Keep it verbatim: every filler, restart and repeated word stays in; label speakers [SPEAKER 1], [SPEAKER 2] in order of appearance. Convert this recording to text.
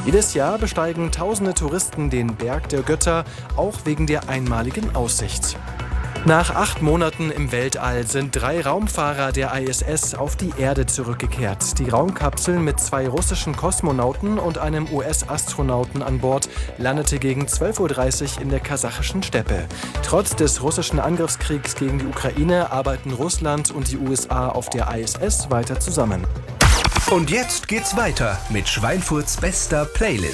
[SPEAKER 1] Jedes Jahr besteigen tausende Touristen den Berg der Götter, auch wegen der einmaligen Aussicht. Nach acht Monaten im Weltall sind drei Raumfahrer der I S S auf die Erde zurückgekehrt. Die Raumkapsel mit zwei russischen Kosmonauten und einem U S-Astronauten an Bord landete gegen zwölf Uhr dreißig in der kasachischen Steppe. Trotz des russischen Angriffskriegs gegen die Ukraine arbeiten Russland und die U S A auf der I S S weiter zusammen.
[SPEAKER 2] Und jetzt geht's weiter mit Schweinfurts bester Playlist.